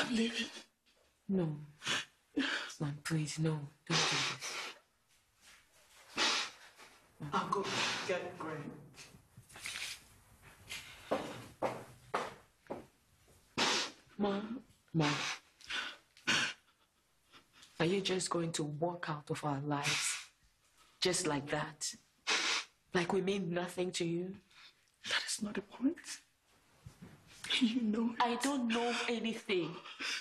I'm leaving. No. Son, please, no. Don't do this. I'll go get Greg. Mom. Are you just going to walk out of our lives? Just like that? Like we mean nothing to you? That is not the point. You know it. I don't know anything.